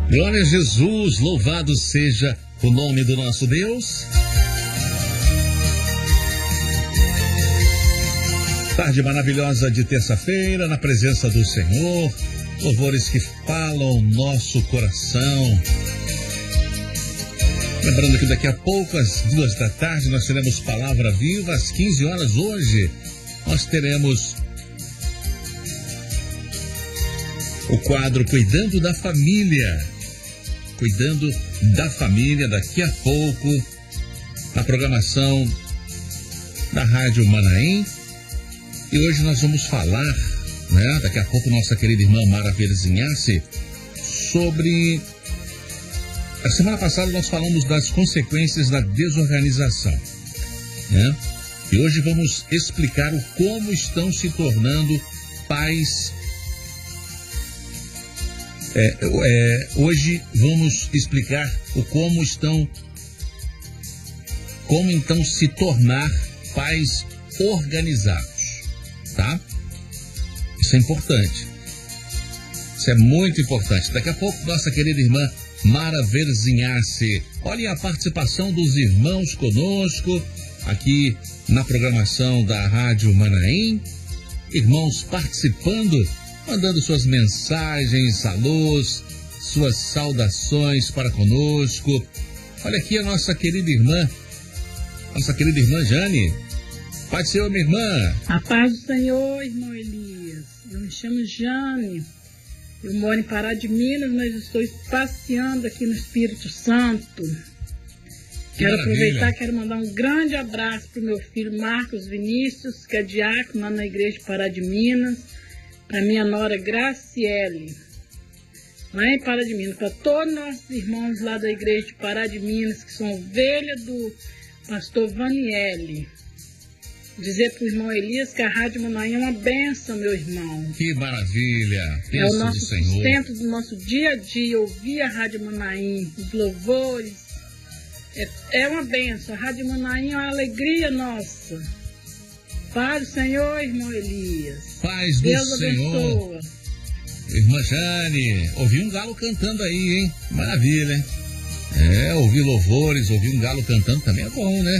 Glória a Jesus, louvado seja o nome do nosso Deus. Tarde maravilhosa de terça-feira, na presença do Senhor, louvores que falam nosso coração. Lembrando que daqui a pouco, às 2 da tarde, nós teremos Palavra Viva, às 15 horas hoje. Nós teremos o quadro Cuidando da Família. Cuidando da Família, daqui a pouco, na programação da Rádio Manaim. E hoje nós vamos falar, daqui a pouco, nossa querida irmã Mara Verzinhasse, sobre... A semana passada nós falamos das consequências da desorganização, E hoje vamos explicar como estão se tornando pais. Hoje vamos explicar como então se tornar pais organizados, tá? Isso é importante. Isso é muito importante. Daqui a pouco, nossa querida irmã Mara Verzinhasse. Olha a participação dos irmãos conosco aqui na programação da Rádio Manaim. Irmãos participando, mandando suas mensagens, alôs, suas saudações para conosco. Olha aqui a nossa querida irmã Jane. Pai do Senhor, minha irmã. A paz do Senhor, irmão Elias. Eu me chamo Jane. Eu moro em Pará de Minas, mas estou passeando aqui no Espírito Santo. Quero aproveitar, quero mandar um grande abraço para o meu filho Marcos Vinícius, que é diácono lá na igreja de Pará de Minas, para minha nora Graciele, lá em Pará de Minas, para todos nossos irmãos lá da igreja de Pará de Minas, que são ovelha do pastor Vaniele. Dizer para o irmão Elias que a Rádio Manaim é uma bênção, meu irmão. Que maravilha! É o nosso sustento do nosso dia a dia, ouvir a Rádio Manaim, os louvores. É uma bênção. A Rádio Manaim é uma alegria nossa. Paz do Senhor, irmão Elias. Paz do Deus Senhor. Abençoa. Irmã Jane, ouvi um galo cantando aí, hein? Maravilha, hein? Ouvir louvores, ouvir um galo cantando também é bom, né?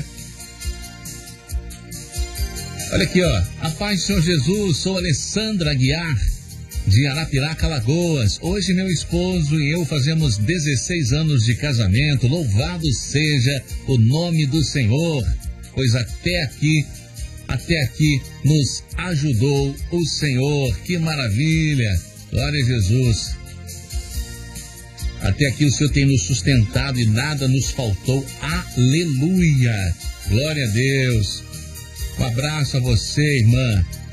Olha aqui, a paz do Senhor Jesus, sou Alessandra Aguiar, de Arapiraca, Alagoas. Hoje meu esposo e eu fazemos 16 anos de casamento, louvado seja o nome do Senhor, pois até aqui nos ajudou o Senhor. Que maravilha, glória a Jesus. Até aqui o Senhor tem nos sustentado e nada nos faltou, aleluia, glória a Deus. Um abraço a você, irmã